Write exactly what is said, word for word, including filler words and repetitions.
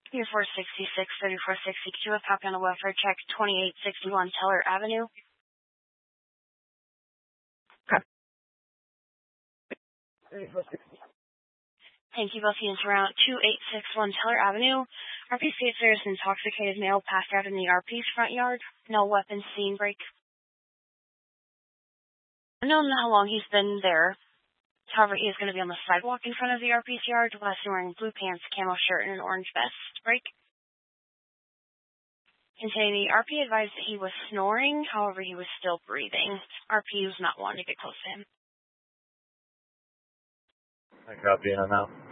four sixty-six, thirty-four sixty-two, a copy on the welfare check, twenty-eight sixty-one Teller Avenue. Okay. Thank you. Both units around two eight six one Teller Avenue. R P states there is an intoxicated male passed out in the R P's front yard. No weapons seen. Break. I don't know how long he's been there. However, he is going to be on the sidewalk in front of the R P's yard, last seen wearing blue pants, camo shirt, and an orange vest. Break. Containing the R P advised that he was snoring, however, he was still breathing. R P was not wanting to get close to him. I copy in and out.